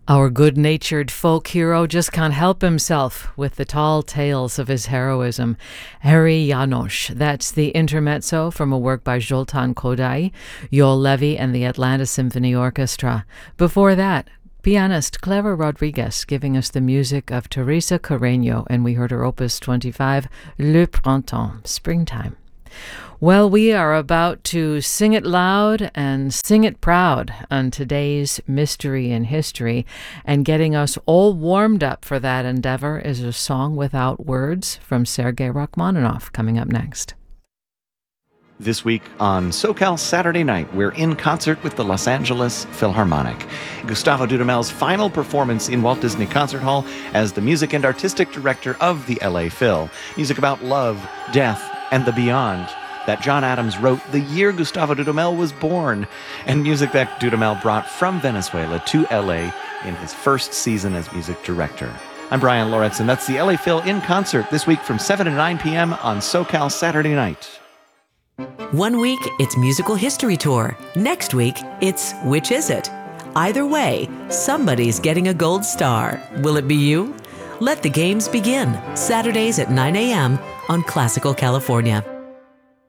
Our good-natured folk hero just can't help himself with the tall tales of his heroism. Harry Janos, that's the intermezzo from a work by Zoltan Kodály, Joel Levy and the Atlanta Symphony Orchestra. Before that, pianist Clara Rodriguez giving us the music of Teresa Carreño, and we heard her opus 25, Le Printemps, Springtime. Well, we are about to sing it loud and sing it proud on today's Mystery in History, and getting us all warmed up for that endeavor is a song without words from Sergei Rachmaninoff, coming up next. This week on SoCal Saturday Night, we're in concert with the Los Angeles Philharmonic. Gustavo Dudamel's final performance in Walt Disney Concert Hall as the music and artistic director of the LA Phil. Music about love, death, and the beyond that John Adams wrote the year Gustavo Dudamel was born, and music that Dudamel brought from Venezuela to LA in his first season as music director. I'm Brian Loritz, and that's the LA Phil in concert this week from 7 to 9 p.m. on SoCal Saturday Night. 1 week, it's Musical History Tour. Next week, it's Which Is It? Either way, somebody's getting a gold star. Will it be you? Let the games begin. Saturdays at 9 a.m. on Classical California.